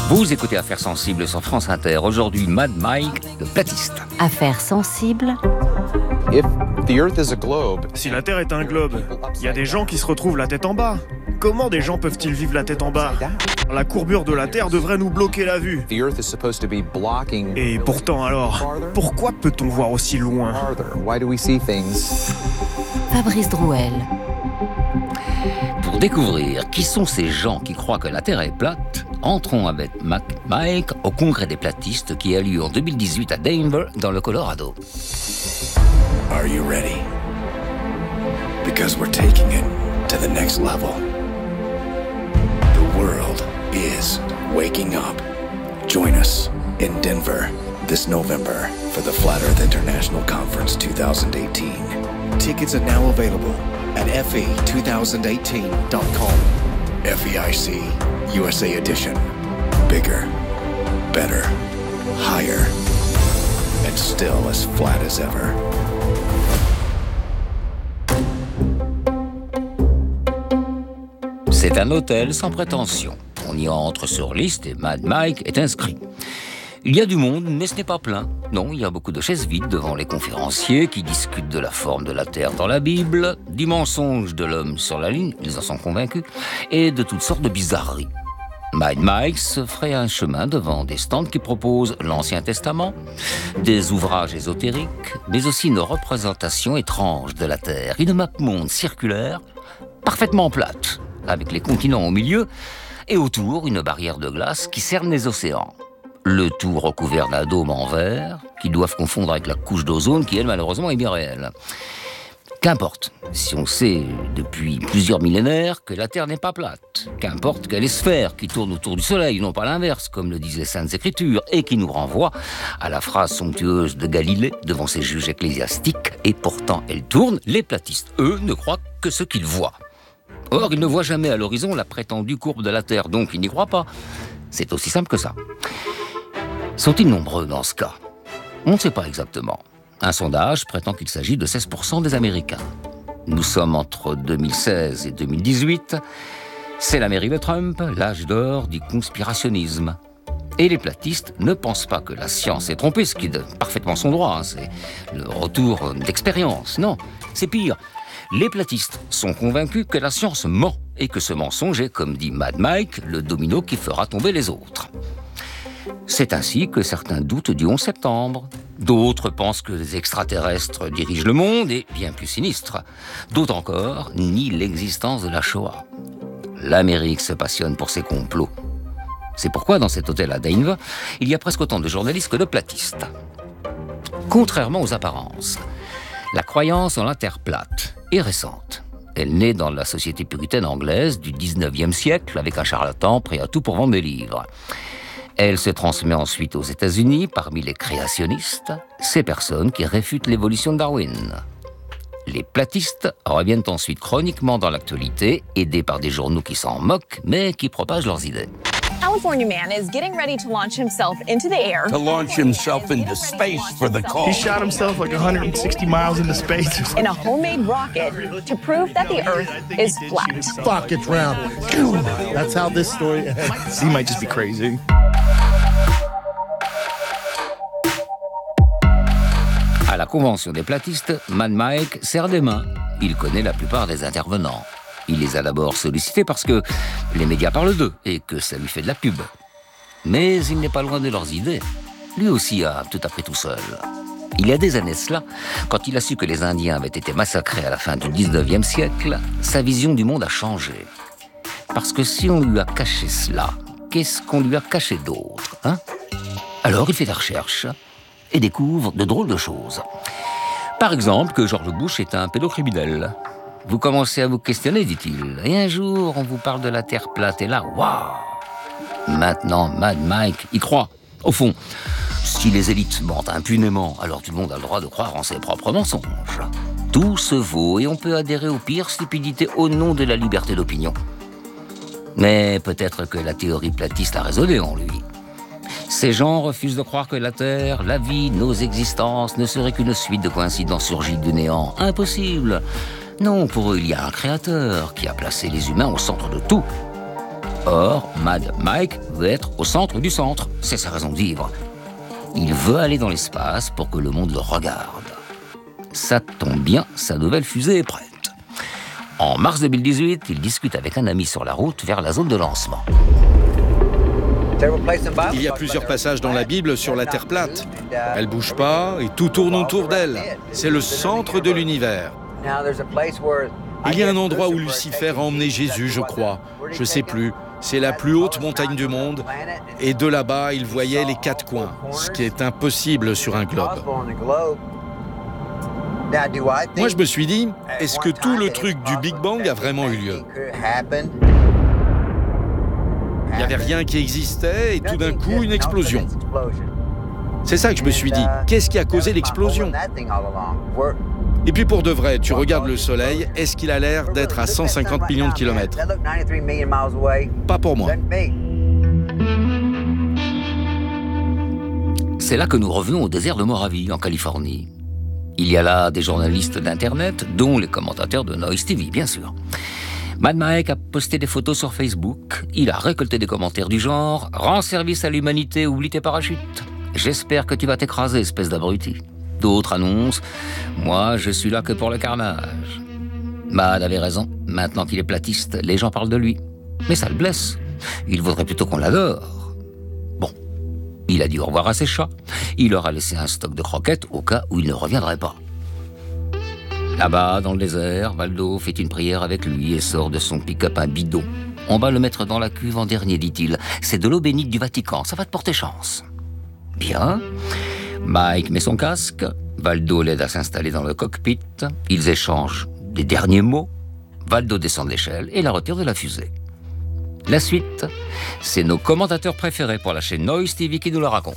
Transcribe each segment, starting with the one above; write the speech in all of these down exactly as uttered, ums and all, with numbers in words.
Vous écoutez Affaires sensibles sur France Inter. Aujourd'hui, Mad Mike, le platiste. Affaires sensibles. If the Earth is a globe, Si la Terre est un globe, il y a des gens qui se retrouvent la tête en bas. Comment des gens peuvent-ils vivre la tête en bas? La courbure de la Terre devrait nous bloquer la vue. the Earth is supposed to be blocking Et pourtant alors, pourquoi peut-on voir aussi loin? farther. Why do we see things? Fabrice Drouel. Pour découvrir qui sont ces gens qui croient que la Terre est plate, entrons avec Mac Mike au congrès des platistes qui a lieu en deux mille dix-huit à Denver, dans le Colorado. Are you ready? Because we're taking it to the next level. The world is waking up. Join us in Denver this November for the Flat Earth International Conference twenty eighteen. Tickets are now available at F E twenty eighteen dot com. F E I C U S A Edition. Bigger, better, higher, and still as flat as ever. C'est un hôtel sans prétention. On y entre sur liste et Mad Mike est inscrit. Il y a du monde, mais ce n'est pas plein. Non, il y a beaucoup de chaises vides devant les conférenciers qui discutent de la forme de la Terre dans la Bible, du mensonge de l'homme sur la Lune, ils en sont convaincus, et de toutes sortes de bizarreries. Mad Mike se ferait un chemin devant des stands qui proposent l'Ancien Testament, des ouvrages ésotériques, mais aussi une représentation étrange de la Terre, une map monde circulaire, parfaitement plate, avec les continents au milieu, et autour une barrière de glace qui cerne les océans. Le tout recouvert d'un dôme en verre, qui doivent confondre avec la couche d'ozone qui, elle, malheureusement, est bien réelle. Qu'importe, si on sait depuis plusieurs millénaires que la Terre n'est pas plate. Qu'importe qu'elle est sphère qui tourne autour du Soleil, non pas l'inverse, comme le disent les Saintes Écritures, et qui nous renvoie à la phrase somptueuse de Galilée devant ses juges ecclésiastiques, et pourtant elle tourne, les platistes, eux, ne croient que ce qu'ils voient. Or, ils ne voient jamais à l'horizon la prétendue courbe de la Terre, donc ils n'y croient pas. C'est aussi simple que ça. Sont-ils nombreux dans ce cas? On ne sait pas exactement. Un sondage prétend qu'il s'agit de seize pour cent des Américains. Nous sommes entre deux mille seize et deux mille dix-huit. C'est la mairie de Trump, l'âge d'or du conspirationnisme. Et les platistes ne pensent pas que la science est trompée, ce qui est parfaitement son droit. Hein. C'est le retour d'expérience. Non, c'est pire. Les platistes sont convaincus que la science ment et que ce mensonge est, comme dit Mad Mike, le domino qui fera tomber les autres. C'est ainsi que certains doutent du onze septembre. D'autres pensent que les extraterrestres dirigent le monde et, bien plus sinistre, d'autres encore nient l'existence de la Shoah. L'Amérique se passionne pour ses complots. C'est pourquoi, dans cet hôtel à Denver, il y a presque autant de journalistes que de platistes. Contrairement aux apparences, la croyance en la Terre plate est récente. Elle naît dans la société puritaine anglaise du dix-neuvième siècle avec un charlatan prêt à tout pour vendre des livres. Elle se transmet ensuite aux États-Unis parmi les créationnistes, ces personnes qui réfutent l'évolution de Darwin. Les platistes reviennent ensuite chroniquement dans l'actualité, aidés par des journaux qui s'en moquent, mais qui propagent leurs idées. California man is getting ready to launch himself into the air. To launch himself into space for the cause. He shot himself like one hundred sixty miles into space. In a homemade rocket to prove that the Earth is flat. Fuck, it's round. That's how this story ends. He might just be crazy. À la convention des platistes, Mad Mike serre des mains. Il connaît la plupart des intervenants. Il les a d'abord sollicités parce que les médias parlent d'eux et que ça lui fait de la pub. Mais il n'est pas loin de leurs idées. Lui aussi a tout appris tout seul. Il y a des années cela, quand il a su que les Indiens avaient été massacrés à la fin du dix-neuvième siècle, sa vision du monde a changé. Parce que si on lui a caché cela, qu'est-ce qu'on lui a caché d'autre, hein? Alors il fait des recherches et découvre de drôles de choses. Par exemple, que George Bush est un pédocriminel. Vous commencez à vous questionner, dit-il. Et un jour, on vous parle de la Terre plate, et là, waouh! Maintenant, Mad Mike y croit. Au fond, si les élites mentent impunément, alors tout le monde a le droit de croire en ses propres mensonges. Tout se vaut, et on peut adhérer aux pires stupidités au nom de la liberté d'opinion. Mais peut-être que la théorie platiste a résonné en lui. Ces gens refusent de croire que la Terre, la vie, nos existences ne seraient qu'une suite de coïncidences surgies du néant. Impossible! Non, pour eux, il y a un créateur qui a placé les humains au centre de tout. Or, Mad Mike veut être au centre du centre. C'est sa raison de vivre. Il veut aller dans l'espace pour que le monde le regarde. Ça tombe bien, sa nouvelle fusée est prête. En mars deux mille dix-huit, il discute avec un ami sur la route vers la zone de lancement. Il y a plusieurs passages dans la Bible sur la Terre plate. Elle bouge pas et tout tourne autour d'elle. C'est le centre de l'univers. Il y a un endroit où Lucifer a emmené Jésus, je crois. Je sais plus. C'est la plus haute montagne du monde. Et de là-bas, il voyait les quatre coins, ce qui est impossible sur un globe. Moi, je me suis dit, est-ce que tout le truc du Big Bang a vraiment eu lieu? Il n'y avait rien qui existait et tout d'un coup, une explosion. C'est ça que je me suis dit. Qu'est-ce qui a causé l'explosion? Et puis pour de vrai, tu regardes le Soleil, est-ce qu'il a l'air d'être à cent cinquante millions de kilomètres? Pas pour moi. C'est là que nous revenons au désert de Moravie, en Californie. Il y a là des journalistes d'Internet, dont les commentateurs de Noise T V, bien sûr. Mad Mike a posté des photos sur Facebook. Il a récolté des commentaires du genre « Rends service à l'humanité, oublie tes parachutes. J'espère que tu vas t'écraser, espèce d'abruti. » D'autres annoncent « Moi, je suis là que pour le carnage. » Mad avait raison. Maintenant qu'il est platiste, les gens parlent de lui. Mais ça le blesse. Il voudrait plutôt qu'on l'adore. Bon, il a dit au revoir à ses chats. Il leur a laissé un stock de croquettes au cas où il ne reviendrait pas. Là-bas, dans le désert, Valdo fait une prière avec lui et sort de son pick-up un bidon. On va le mettre dans la cuve en dernier, dit-il. C'est de l'eau bénite du Vatican, ça va te porter chance. Bien. Mike met son casque. Valdo l'aide à s'installer dans le cockpit. Ils échangent des derniers mots. Valdo descend de l'échelle et la retire de la fusée. La suite, c'est nos commentateurs préférés pour la chaîne Noise T V qui nous le racontent.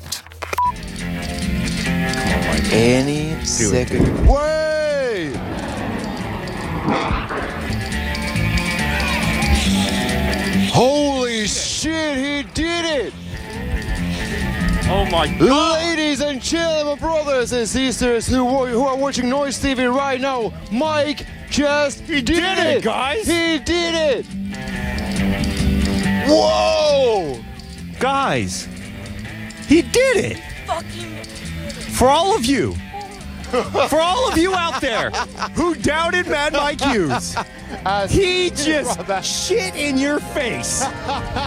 Any second. Way! Holy shit, he did it! Oh my God! Ladies and gentlemen, brothers and sisters who, who are watching Noise T V right now, Mike just He did, did it, guys! He did it! Whoa! Guys, he did it! For all of you, for all of you out there who doubted Mad Mike Hughes, he just shit in your face.